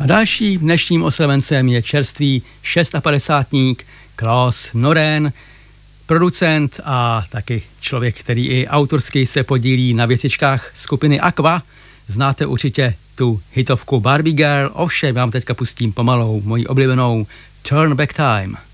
A dalším dnešním oslavencem je čerstvý 56-ník Klaus Norén, producent a taky člověk, který i autorsky se podílí na věcičkách skupiny Aqua. Znáte určitě tu hitovku Barbie Girl, ovšem vám teďka pustím pomalou, moji oblíbenou Turn Back Time.